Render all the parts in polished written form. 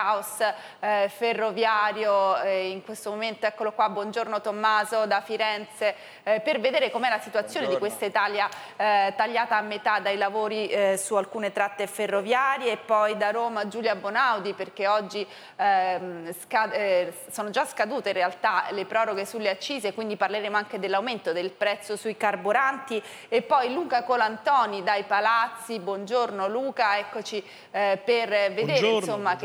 caos ferroviario. In questo momento eccolo qua, buongiorno Tommaso da Firenze, per vedere com'è la situazione di questa Italia tagliata a metà dai lavori su alcune tratte ferroviarie. E poi da Roma Giulia Bonaudi, perché oggi sono già scadute in realtà le proroghe sulle accise, quindi parleremo anche dell'aumento del prezzo sui carburanti. E poi Luca Colantoni dai Palazzi, buongiorno Luca, eccoci per vedere insomma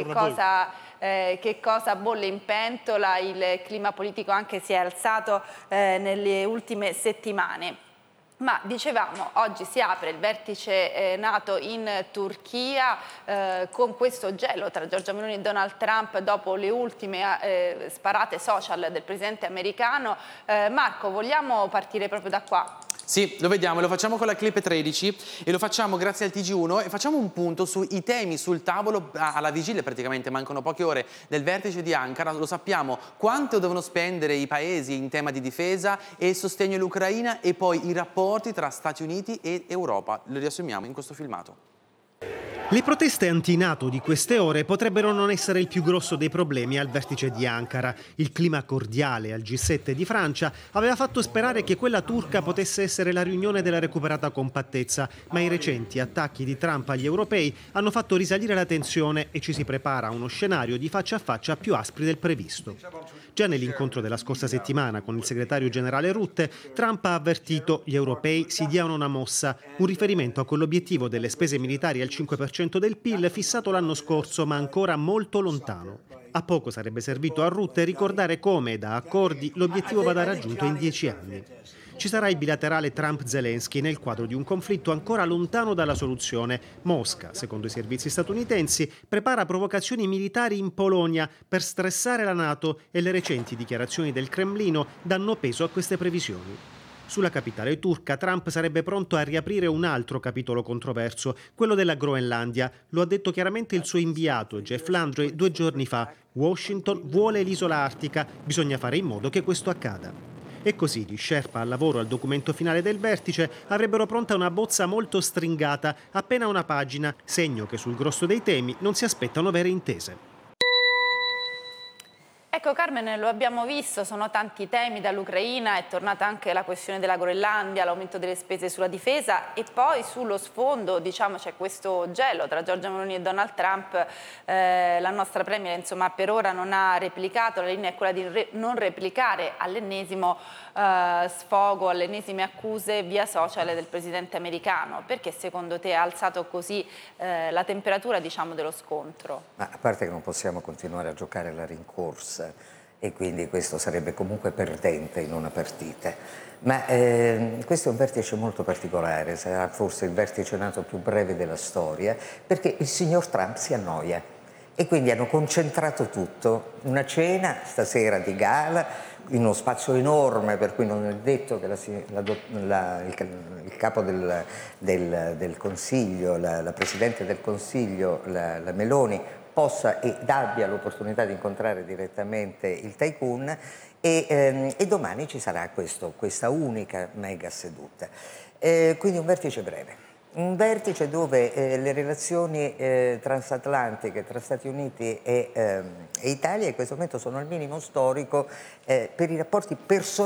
che cosa bolle in pentola. Il clima politico anche si è alzato nelle ultime settimane. Ma dicevamo, oggi si apre il vertice NATO in Turchia con questo gelo tra Giorgia Meloni e Donald Trump dopo le ultime sparate social del presidente americano. Marco, vogliamo partire proprio da qua? Sì, lo vediamo, lo facciamo con la clip 13 e lo facciamo grazie al TG1 e facciamo un punto sui temi sul tavolo alla vigilia, praticamente mancano poche ore del vertice di Ankara. Lo sappiamo quanto devono spendere i paesi in tema di difesa e il sostegno all'Ucraina, e poi i rapporti tra Stati Uniti e Europa. Lo riassumiamo in questo filmato. Le proteste anti-NATO di queste ore potrebbero non essere il più grosso dei problemi al vertice di Ankara. Il clima cordiale al G7 di Francia aveva fatto sperare che quella turca potesse essere la riunione della recuperata compattezza, ma i recenti attacchi di Trump agli europei hanno fatto risalire la tensione e ci si prepara a uno scenario di faccia a faccia più aspri del previsto. Già nell'incontro della scorsa settimana con il segretario generale Rutte, Trump ha avvertito gli europei si diano una mossa, un riferimento a quell'obiettivo delle spese militari al 5% del PIL fissato l'anno scorso, ma ancora molto lontano. A poco sarebbe servito a Rutte ricordare come, da accordi, l'obiettivo vada raggiunto in 10 anni. Ci sarà il bilaterale Trump-Zelensky nel quadro di un conflitto ancora lontano dalla soluzione. Mosca, secondo i servizi statunitensi, prepara provocazioni militari in Polonia per stressare la NATO, e le recenti dichiarazioni del Cremlino danno peso a queste previsioni. Sulla capitale turca, Trump sarebbe pronto a riaprire un altro capitolo controverso, quello della Groenlandia. Lo ha detto chiaramente il suo inviato, Jeff Landry, 2 giorni fa. Washington vuole l'isola artica, bisogna fare in modo che questo accada. E così gli Sherpa al lavoro al documento finale del vertice avrebbero pronta una bozza molto stringata, appena una pagina, segno che sul grosso dei temi non si aspettano vere intese. Ecco Carmen, lo abbiamo visto, sono tanti temi, dall'Ucraina è tornata anche la questione della Groenlandia, l'aumento delle spese sulla difesa, e poi sullo sfondo diciamo c'è questo gelo tra Giorgia Meloni e Donald Trump. La nostra premier insomma per ora non ha replicato, la linea è quella di non replicare all'ennesimo sfogo, alle ennesime accuse via social del presidente americano. Perché secondo te ha alzato così la temperatura diciamo dello scontro? Ma a parte che non possiamo continuare a giocare alla rincorsa, e quindi questo sarebbe comunque perdente in una partita. Ma questo è un vertice molto particolare, sarà forse il vertice NATO più breve della storia, perché il signor Trump si annoia e quindi hanno concentrato tutto. Una cena stasera di gala in uno spazio enorme, per cui non è detto che il capo del Consiglio, la Presidente del Consiglio, la Meloni, possa ed abbia l'opportunità di incontrare direttamente il tycoon, e domani ci sarà questa unica mega seduta. Quindi un vertice breve. Un vertice dove le relazioni transatlantiche tra Stati Uniti e Italia in questo momento sono al minimo storico per i rapporti personali